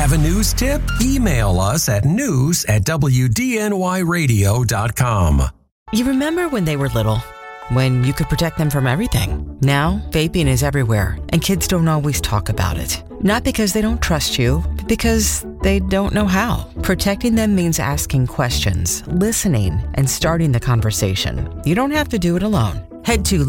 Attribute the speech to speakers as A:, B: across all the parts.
A: Have a news tip? Email us at news@wdnyradio.com.
B: You remember when they were little? When you could protect them from everything. Now, vaping is everywhere, and kids don't always talk about it. Not because they don't trust you, but because they don't know how. Protecting them means asking questions, listening, and starting the conversation. You don't have to do it alone. Head to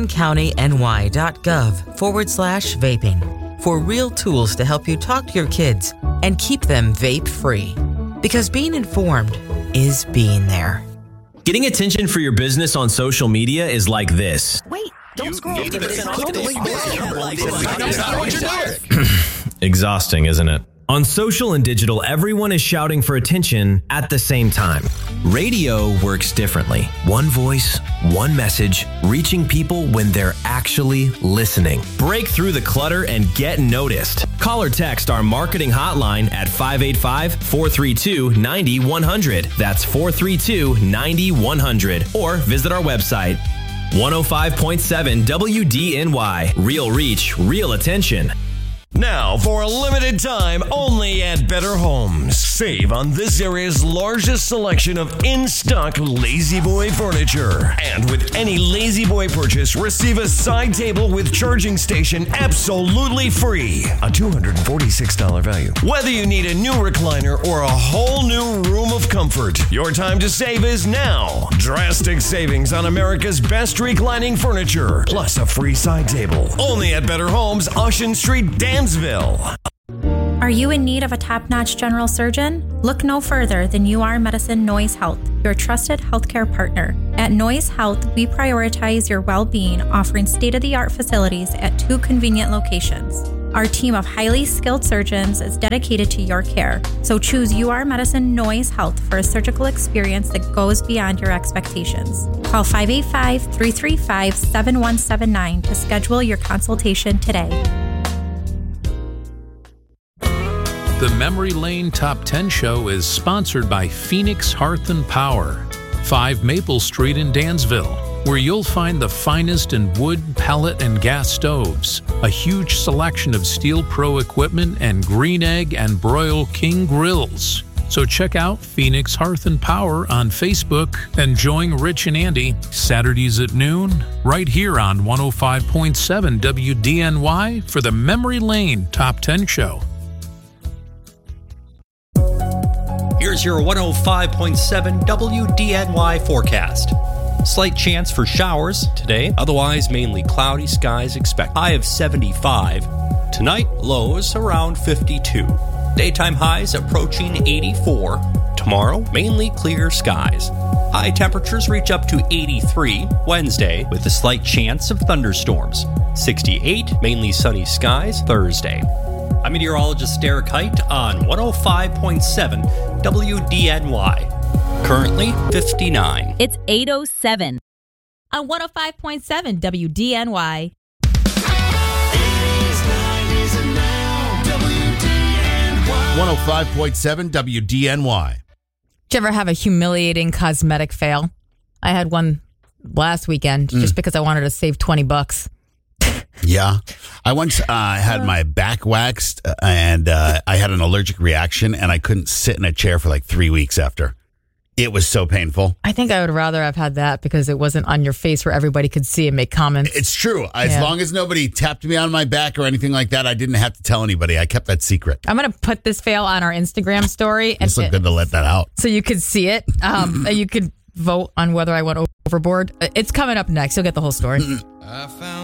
B: livingstoncountyny.gov/vaping for real tools to help you talk to your kids and keep them vape-free. Because being informed is being there.
C: Getting attention for your business on social media is like this.
D: Wait, don't scroll.
C: Exhausting, isn't it? On social and digital, everyone is shouting for attention at the same time. Radio works differently. One voice, one message, reaching people when they're actually listening. Break through the clutter and get noticed. Call or text our marketing hotline at 585-432-9100. That's 432-9100. Or visit our website, 105.7 WDNY. Real reach, real attention.
E: Now, for a limited time, only at Better Homes. Save on this area's largest selection of in-stock La-Z-Boy furniture. And with any La-Z-Boy purchase, receive a side table with charging station absolutely free. A $246 value. Whether you need a new recliner or a whole new room of comfort, your time to save is now. Drastic savings on America's best reclining furniture, plus a free side table. Only at Better Homes, Ocean Street, Dansville.
F: Are you in need of a top-notch general surgeon? Look no further than UR Medicine Noise Health, your trusted healthcare partner. At Noise Health, we prioritize your well-being, offering state-of-the-art facilities at 2 convenient locations. Our team of highly skilled surgeons is dedicated to your care, so choose UR Medicine Noise Health for a surgical experience that goes beyond your expectations. Call 585-335-7179 to schedule your consultation today.
G: The Memory Lane Top 10 Show is sponsored by Phoenix Hearth and Power, 5 Maple Street in Dansville, where you'll find the finest in wood, pellet, and gas stoves, a huge selection of Steel Pro equipment, and Green Egg and Broil King grills. So check out Phoenix Hearth and Power on Facebook and join Rich and Andy Saturdays at noon right here on 105.7 WDNY for the Memory Lane Top 10 Show.
H: Here's your 105.7 WDNY forecast. Slight chance for showers today, otherwise mainly cloudy skies expected. High of 75. Tonight, lows around 52. Daytime highs approaching 84. Tomorrow, mainly clear skies. High temperatures reach up to 83 Wednesday with a slight chance of thunderstorms. 68, mainly sunny skies Thursday. I'm meteorologist Derek Height on 105.7 WDNY. Currently 59.
I: It's 8:07 on 105.7 WDNY.
J: 105.7 WDNY.
K: Did you ever have a humiliating cosmetic fail? I had one last weekend just because I wanted to save $20.
J: Yeah. I once had my back waxed and I had an allergic reaction and I couldn't sit in a chair for like 3 weeks after. It was so painful.
K: I think I would rather have had that because it wasn't on your face where everybody could see and make comments.
J: It's true. As long as nobody tapped me on my back or anything like that, I didn't have to tell anybody. I kept that secret.
K: I'm going to put this fail on our Instagram story.
J: It's so good to let that out.
K: So you could see it. You could vote on whether I went overboard. It's coming up next. You'll get the whole story.